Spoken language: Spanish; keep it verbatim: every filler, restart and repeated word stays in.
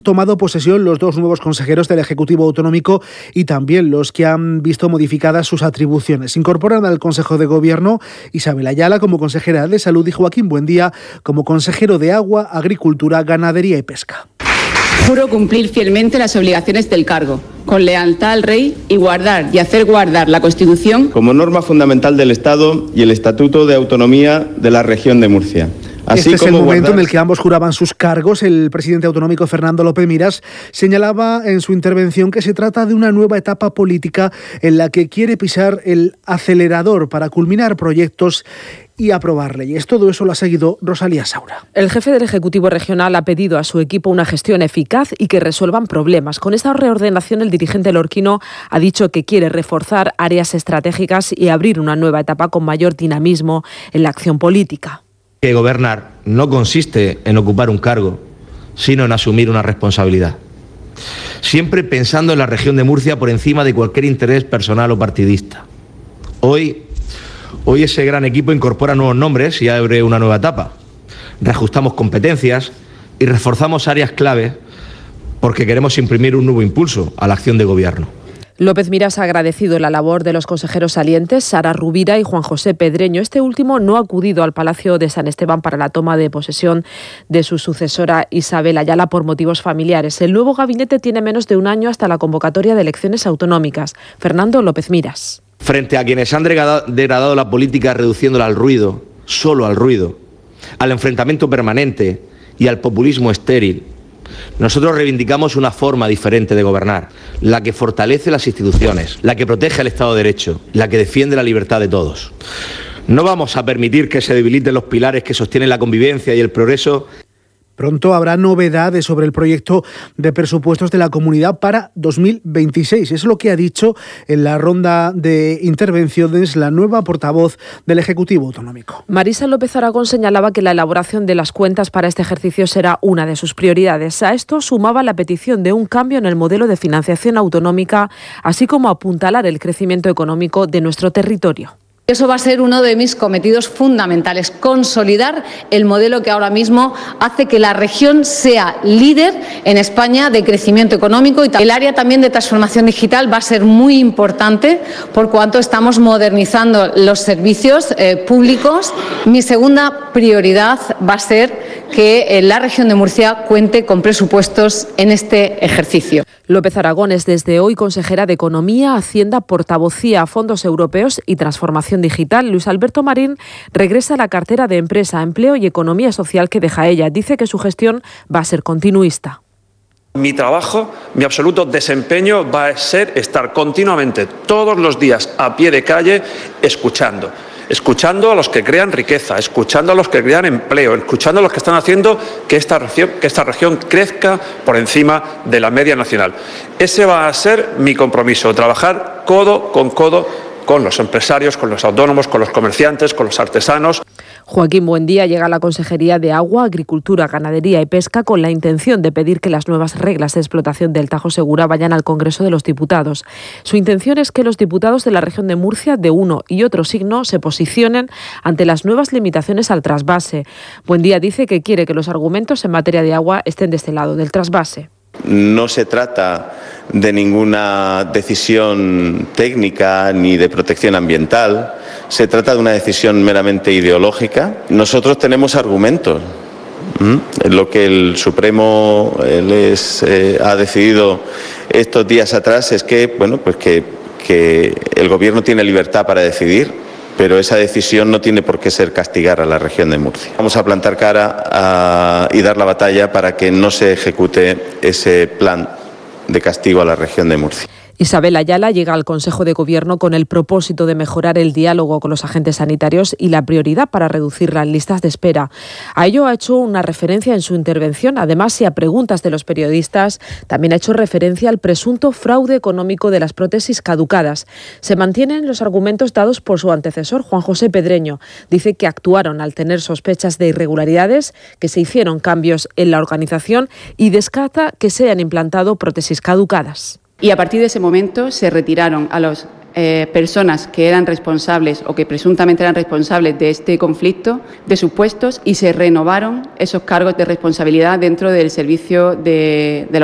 tomado posesión los dos nuevos consejeros del Ejecutivo Autonómico y también los que han visto modificadas sus atribuciones. Incorporan al Consejo de Gobierno Isabel Ayala como consejera de Salud y Joaquín Buendía como consejero de Agua, Agricultura, Ganadería y Pesca. Juro cumplir fielmente las obligaciones del cargo, con lealtad al Rey y guardar y hacer guardar la Constitución como norma fundamental del Estado y el Estatuto de Autonomía de la Región de Murcia. Así este es el momento guardar... en el que ambos juraban sus cargos. El presidente autonómico Fernando López Miras señalaba en su intervención que se trata de una nueva etapa política en la que quiere pisar el acelerador para culminar proyectos y aprobar leyes. Todo eso lo ha seguido Rosalía Saura. El jefe del Ejecutivo Regional ha pedido a su equipo una gestión eficaz y que resuelvan problemas. Con esta reordenación, el dirigente lorquino ha dicho que quiere reforzar áreas estratégicas y abrir una nueva etapa con mayor dinamismo en la acción política. Que gobernar no consiste en ocupar un cargo, sino en asumir una responsabilidad. Siempre pensando en la región de Murcia por encima de cualquier interés personal o partidista. Hoy, hoy ese gran equipo incorpora nuevos nombres y abre una nueva etapa. Reajustamos competencias y reforzamos áreas clave porque queremos imprimir un nuevo impulso a la acción de gobierno. López Miras ha agradecido la labor de los consejeros salientes, Sara Rubira y Juan José Pedreño. Este último no ha acudido al Palacio de San Esteban para la toma de posesión de su sucesora Isabel Ayala por motivos familiares. El nuevo gabinete tiene menos de un año hasta la convocatoria de elecciones autonómicas. Fernando López Miras. Frente a quienes han degradado la política reduciéndola al ruido, solo al ruido, al enfrentamiento permanente y al populismo estéril, nosotros reivindicamos una forma diferente de gobernar, la que fortalece las instituciones, la que protege el Estado de Derecho, la que defiende la libertad de todos. No vamos a permitir que se debiliten los pilares que sostienen la convivencia y el progreso. Pronto habrá novedades sobre el proyecto de presupuestos de la comunidad para dos mil veintiséis. Es lo que ha dicho en la ronda de intervenciones la nueva portavoz del Ejecutivo Autonómico. Marisa López Aragón señalaba que la elaboración de las cuentas para este ejercicio será una de sus prioridades. A esto sumaba la petición de un cambio en el modelo de financiación autonómica, así como apuntalar el crecimiento económico de nuestro territorio. Eso va a ser uno de mis cometidos fundamentales, consolidar el modelo que ahora mismo hace que la región sea líder en España de crecimiento económico. Y el área también de transformación digital va a ser muy importante por cuanto estamos modernizando los servicios eh, públicos. Mi segunda prioridad va a ser que la región de Murcia cuente con presupuestos en este ejercicio. López Aragón es desde hoy consejera de Economía, Hacienda, Portavocía, Fondos Europeos y Transformación Digital. Luis Alberto Marín regresa a la cartera de Empresa, Empleo y Economía Social que deja ella. Dice que su gestión va a ser continuista. Mi trabajo, mi absoluto desempeño va a ser estar continuamente, todos los días, a pie de calle, escuchando. Escuchando a los que crean riqueza, escuchando a los que crean empleo, escuchando a los que están haciendo que esta región, que esta región crezca por encima de la media nacional. Ese va a ser mi compromiso, trabajar codo con codo con los empresarios, con los autónomos, con los comerciantes, con los artesanos. Joaquín Buendía llega a la Consejería de Agua, Agricultura, Ganadería y Pesca con la intención de pedir que las nuevas reglas de explotación del Tajo Segura vayan al Congreso de los Diputados. Su intención es que los diputados de la región de Murcia, de uno y otro signo, se posicionen ante las nuevas limitaciones al trasvase. Buendía dice que quiere que los argumentos en materia de agua estén de este lado, del trasvase. No se trata de ninguna decisión técnica ni de protección ambiental, se trata de una decisión meramente ideológica. Nosotros tenemos argumentos. ¿Mm? Lo que el Supremo les eh, ha decidido estos días atrás es que, bueno, pues que, que el Gobierno tiene libertad para decidir, pero esa decisión no tiene por qué ser castigar a la región de Murcia. Vamos a plantar cara a, y dar la batalla para que no se ejecute ese plan de castigo a la región de Murcia. Isabel Ayala llega al Consejo de Gobierno con el propósito de mejorar el diálogo con los agentes sanitarios y la prioridad para reducir las listas de espera. A ello ha hecho una referencia en su intervención. Además, y a preguntas de los periodistas, también ha hecho referencia al presunto fraude económico de las prótesis caducadas. Se mantienen los argumentos dados por su antecesor, Juan José Pedreño. Dice que actuaron al tener sospechas de irregularidades, que se hicieron cambios en la organización y descarta que se hayan implantado prótesis caducadas. Y a partir de ese momento se retiraron a los eh, personas que eran responsables o que presuntamente eran responsables de este conflicto de sus puestos y se renovaron esos cargos de responsabilidad dentro del servicio de, de